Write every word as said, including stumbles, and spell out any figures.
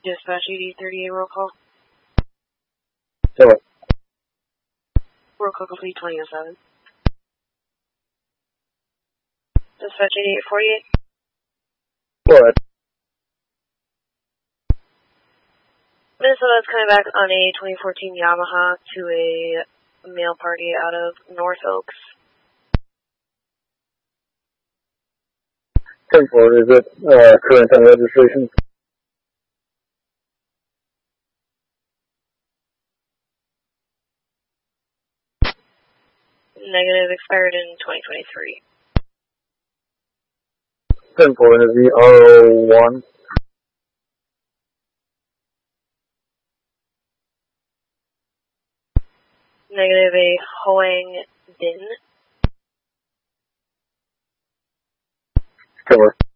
Dispatch eighty thirty-eight roll call. So what? Roll call complete twenty oh seven. Dispatch eighty-eight forty-eight. What? Minnesota's coming back on a twenty fourteen Yamaha to a male party out of North Oaks. ten four, is it uh, current on registration? Negative, expired in twenty twenty-three. ten four, is the R O one? Negative, a Hoang Din. Killer.